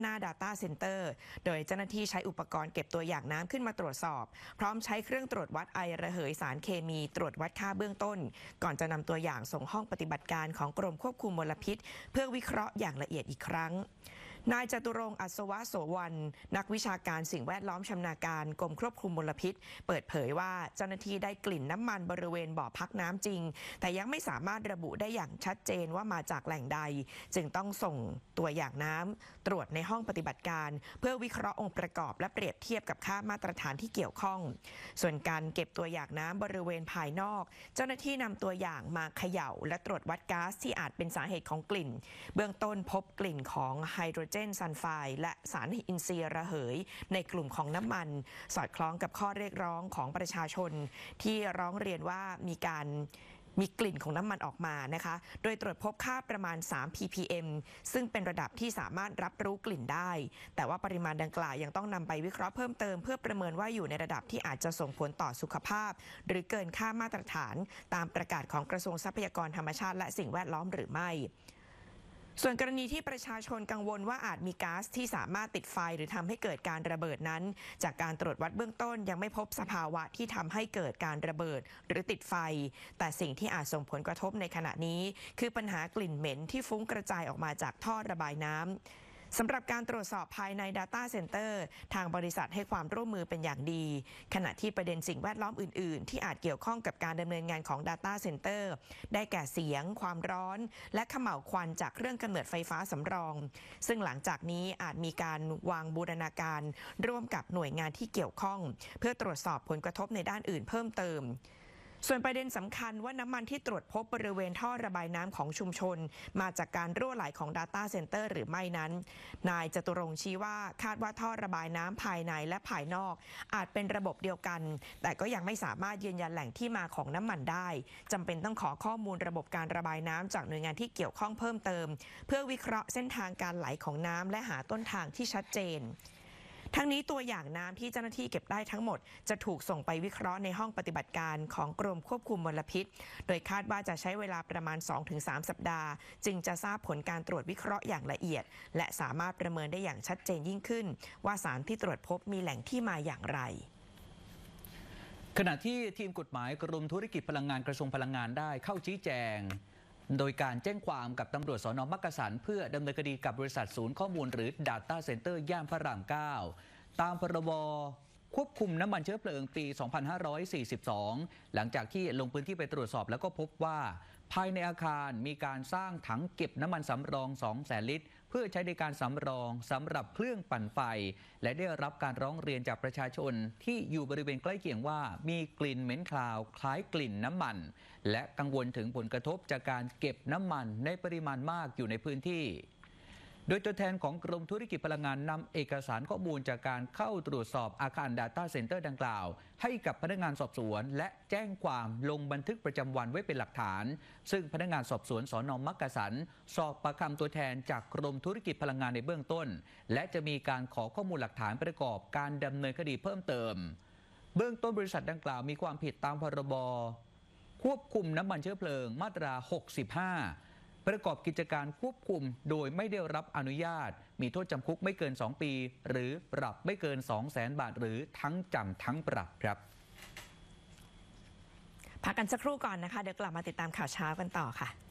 หน้า Data Center โดยเจ้าหน้าที่ใช้อุปกรณ์เก็บตัวอย่างน้ำขึ้นมาตรวจสอบพร้อมใช้เครื่องตรวจวัดไอระเหยสารเคมีตรวจวัดค่าเบื้องต้นก่อนจะนำตัวอย่างส่งห้องปฏิบัติการของกรมควบคุมมลพิษเพื่อวิเคราะห์อย่างละเอียดอีกครั้งนายจตุรงค์ อัศวะโสวรรณนักวิชาการสิ่งแวดล้อมชำนาญการกรมควบคุมมลพิษเปิดเผยว่าเจ้าหน้าที่ได้กลิ่นน้ำมันบริเวณบ่อพักน้ำจริงแต่ยังไม่สามารถระบุได้อย่างชัดเจนว่ามาจากแหล่งใดจึงต้องส่งตัวอย่างน้ำตรวจในห้องปฏิบัติการเพื่อวิเคราะห์องค์ประกอบและเปรียบเทียบกับค่ามาตรฐานที่เกี่ยวข้องส่วนการเก็บตัวอย่างน้ำบริเวณภายนอกเจ้าหน้าที่นำตัวอย่างมาเขย่าและตรวจวัดก๊าซที่อาจเป็นสาเหตุของกลิ่นเบื้องต้นพบกลิ่นของไฮโดรเจนซัลไฟด์และสารอินทรีย์ระเหยในกลุ่มของน้ำมันสอดคล้องกับข้อเรียกร้องของประชาชนที่ร้องเรียนว่ามีกลิ่นของน้ำมันออกมานะคะโดยตรวจพบค่าประมาณ3 ppm ซึ่งเป็นระดับที่สามารถรับรู้กลิ่นได้แต่ว่าปริมาณดังกล่าวยังต้องนำไปวิเคราะห์เพิ่มเติมเพื่อประเมินว่าอยู่ในระดับที่อาจจะส่งผลต่อสุขภาพหรือเกินค่ามาตรฐานตามประกาศของกระทรวงทรัพยากรธรรมชาติและสิ่งแวดล้อมหรือไม่ส่วนกรณีที่ประชาชนกังวลว่าอาจมีก๊าซที่สามารถติดไฟหรือทำให้เกิดการระเบิดนั้นจากการตรวจวัดเบื้องต้นยังไม่พบสภาวะที่ทำให้เกิดการระเบิดหรือติดไฟแต่สิ่งที่อาจส่งผลกระทบในขณะนี้คือปัญหากลิ่นเหม็นที่ฟุ้งกระจายออกมาจากท่อระบายน้ำสำหรับการตรวจสอบภายใน Data Center ทางบริษัทให้ความร่วมมือเป็นอย่างดีขณะที่ประเด็นสิ่งแวดล้อมอื่นๆที่อาจเกี่ยวข้องกับการดำเนินงานของ Data Center ได้แก่เสียงความร้อนและเขม่าวควันจากเครื่องกำเนิดไฟฟ้าสำรองซึ่งหลังจากนี้อาจมีการวางบูรณาการร่วมกับหน่วยงานที่เกี่ยวข้องเพื่อตรวจสอบผลกระทบในด้านอื่นเพิ่มเติมส่วนประเด็นสำคัญว่าน้ำมันที่ตรวจพบบริเวณท่อระบายน้ำของชุมชนมาจากการรั่วไหลของ Data Center หรือไม่นั้นนายจตุรงค์ชี้ว่าคาดว่าท่อระบายน้ำภายในและภายนอกอาจเป็นระบบเดียวกันแต่ก็ยังไม่สามารถยืนยันแหล่งที่มาของน้ำมันได้จำเป็นต้องขอข้อมูลระบบการระบายน้ำจากหน่วยงานที่เกี่ยวข้องเพิ่มเติมเพื่อวิเคราะห์เส้นทางการไหลของน้ำและหาต้นทางที่ชัดเจนทั้งนี้ตัวอย่างน้ำที่เจ้าหน้าที่เก็บได้ทั้งหมดจะถูกส่งไปวิเคราะห์ในห้องปฏิบัติการของกรมควบคุมมลพิษโดยคาดว่าจะใช้เวลาประมาณ 2-3 สัปดาห์จึงจะทราบผลการตรวจวิเคราะห์อย่างละเอียดและสามารถประเมินได้อย่างชัดเจนยิ่งขึ้นว่าสารที่ตรวจพบมีแหล่งที่มาอย่างไรขณะที่ทีมกฎหมายกรมธุรกิจพลังงานกระทรวงพลังงานได้เข้าชี้แจงโดยการแจ้งความกับตำรวจสน.มักกะสันเพื่อดำเนินคดีกับบริษัทศูนย์ข้อมูลหรือ Data Center ย่านพระราม 9 ตามพรบควบคุมน้ำมันเชื้อเพลิงปี 2542 หลังจากที่ลงพื้นที่ไปตรวจสอบแล้วก็พบว่าภายในอาคารมีการสร้างถังเก็บน้ำมันสำรอง 200,000 ลิตรเพื่อใช้ในการสำรองสำหรับเครื่องปั่นไฟและได้รับการร้องเรียนจากประชาชนที่อยู่บริเวณใกล้เคียงว่ามีกลิ่นเหม็นคาวคล้ายกลิ่นน้ำมันและกังวลถึงผลกระทบจากการเก็บน้ำมันในปริมาณมากอยู่ในพื้นที่โดยตัวแทนของกรมธุรกิจพลังงานนำเอกสารข้อมูลจากการเข้าตรวจสอบอาคาร Data Center ดังกล่าวให้กับพนักงานสอบสวนและแจ้งความลงบันทึกประจำวันไว้เป็นหลักฐานซึ่งพนักงานสอบสวนสน.มักกะสันสอบปากคำตัวแทนจากกรมธุรกิจพลังงานในเบื้องต้นและจะมีการขอข้อมูลหลักฐานประกอบการดำเนินคดีเพิ่มเติมเบื้องต้นบริษัทดังกล่าวมีความผิดตามพรบควบคุมน้ำมันเชื้อเพลิงมาตรา 65ประกอบกิจการควบคุมโดยไม่ได้รับอนุญาตมีโทษจำคุกไม่เกิน2 ปีหรือปรับไม่เกิน 200,000 บาทหรือทั้งจำทั้งปรับครับพักกันสักครู่ก่อนนะคะเดี๋ยวกลับมาติดตามข่าวเช้ากันต่อค่ะ